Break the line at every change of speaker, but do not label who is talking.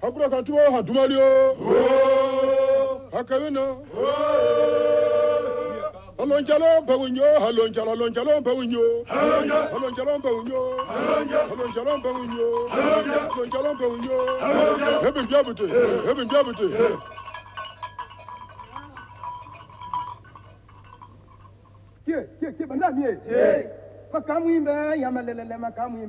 Habura kantuwa hadumalio. Hakawina. Alonjalo Bagunyo, Alonjalo Bagunyo, Alonjalo Bagunyo, Alonjalo Bagunyo, Alonjalo Bagunyo, Heaven Jabute, Heaven Jabute.
Bandamie. Makamu imbe, yamalele makamu imbe.